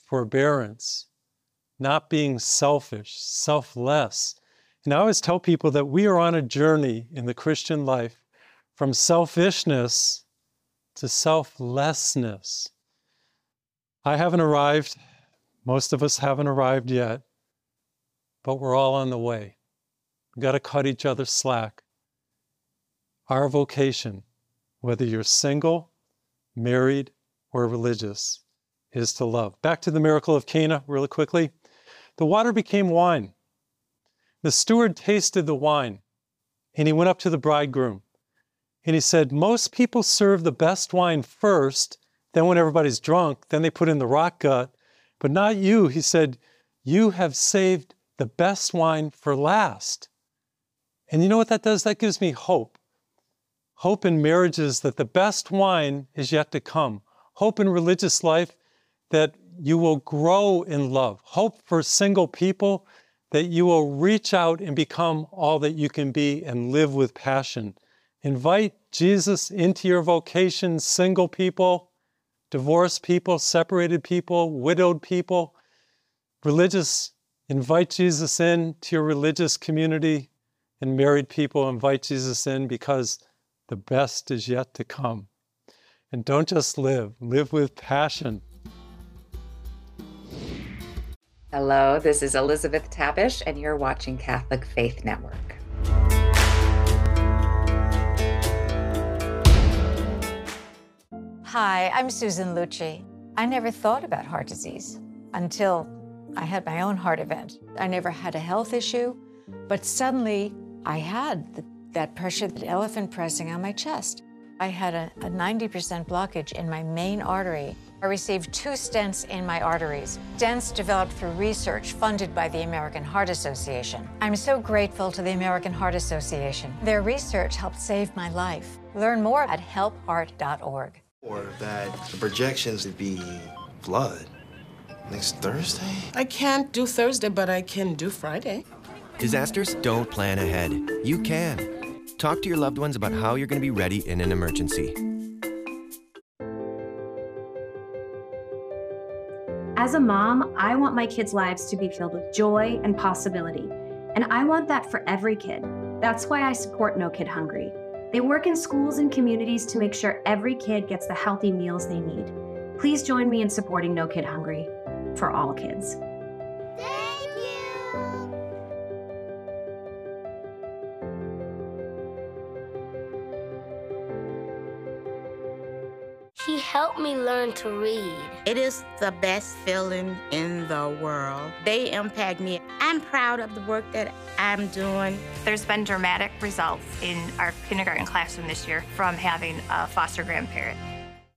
forbearance, not being selfish, selfless. And I always tell people that we are on a journey in the Christian life from selfishness to selflessness. I haven't arrived. Most of us haven't arrived yet, but we're all on the way. We've got to cut each other slack. Our vocation, whether you're single, married, or religious, is to love. Back to the miracle of Cana really quickly. The water became wine. The steward tasted the wine, and he went up to the bridegroom. And he said, most people serve the best wine first, then when everybody's drunk, then they put in the rock gut. But not you. He said, you have saved the best wine for last. And you know what that does? That gives me hope. Hope in marriages that the best wine is yet to come. Hope in religious life that you will grow in love. Hope for single people that you will reach out and become all that you can be and live with passion. Invite Jesus into your vocation, single people, divorced people, separated people, widowed people. Religious, invite Jesus in to your religious community, and married people, invite Jesus in because the best is yet to come. And don't just live with passion. Hello, this is Elizabeth Tabish, and you're watching Catholic Faith Network. Hi, I'm Susan Lucci. I never thought about heart disease until I had my own heart event. I never had a health issue, but suddenly I had that pressure, that elephant pressing on my chest. I had a 90% blockage in my main artery. I received 2 stents in my arteries. Stents developed through research funded by the American Heart Association. I'm so grateful to the American Heart Association. Their research helped save my life. Learn more at helpheart.org. Or that the projections would be blood next Thursday? I can't do Thursday, but I can do Friday. Disasters don't plan ahead. You can. Talk to your loved ones about how you're going to be ready in an emergency. As a mom, I want my kids' lives to be filled with joy and possibility. And I want that for every kid. That's why I support No Kid Hungry. They work in schools and communities to make sure every kid gets the healthy meals they need. Please join me in supporting No Kid Hungry for all kids. Thank you. He helped me learn to read. It is the best feeling in the world. They impact me. I'm proud of the work that I'm doing. There's been dramatic results in our kindergarten classroom this year from having a foster grandparent.